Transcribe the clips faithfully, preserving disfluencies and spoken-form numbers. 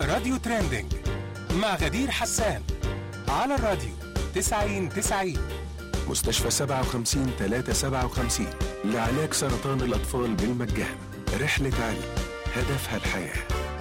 راديو تريندينج مع غدير حسان على الراديو تسعين تسعين. مستشفى سبعة وخمسين ثلاثة سبعة وخمسين لعلاج سرطان الأطفال بالمجان. رحلة علم هدفها الحياة.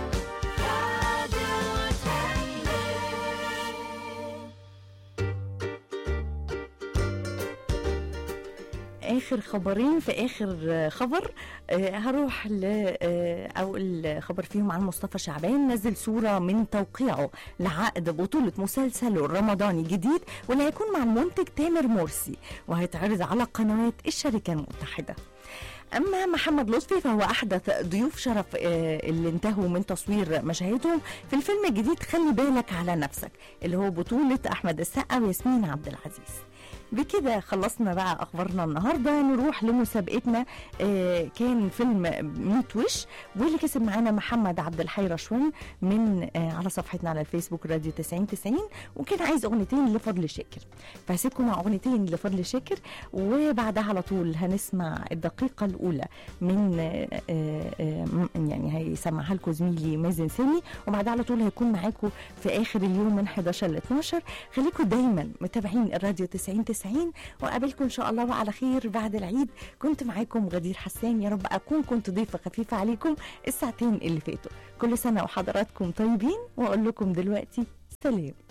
اخر خبرين في اخر خبر. آه هروح ل آه اول خبر فيهم عن مصطفى شعبان. نزل صوره من توقيعه لعقد بطوله مسلسله الرمضاني الجديد واللي هيكون مع المنتج تامر مرسي وهيتعرض على قنوات الشركه المتحده. أما محمد لطفي فهو أحدث ضيوف شرف اللي انتهوا من تصوير مشاهدهم في الفيلم الجديد خلي بالك على نفسك اللي هو بطولة أحمد السقا وياسمين عبد العزيز. بكده خلصنا بقى أخبارنا النهاردة. نروح لمسابقتنا. آه كان فيلم ميت وش واللي كسب معانا محمد عبد الحي رشوان من آه على صفحتنا على الفيسبوك راديو تسعين تسعين، وكان عايز أغنيتين لفضل شاكر، فهسيبكم مع أغنيتين لفضل شاكر وبعدها على طول هنسمع الدقيقة الأولى من آه آه يعني هيسمعها لكم زميلي مازن سامي، وبعدها على طول هيكون معاكم في آخر اليوم من حداشر ل اتناشر. خليكم دايما متابعين الراديو تسعين تسعين وقابلكم إن شاء الله على خير بعد العيد. كنت معاكم غدير حسان، يا رب أكون كنت ضيفة خفيفة عليكم الساعتين اللي فاتوا. كل سنة وحضراتكم طيبين وأقول لكم دلوقتي سلام.